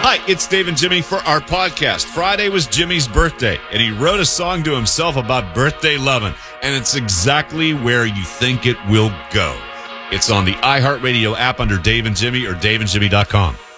Hi, it's Dave and Jimmy for our podcast. Friday was Jimmy's birthday, and he wrote a song to himself about birthday loving, and it's exactly where you think it will go. It's on the iHeartRadio app under Dave and Jimmy or daveandjimmy.com.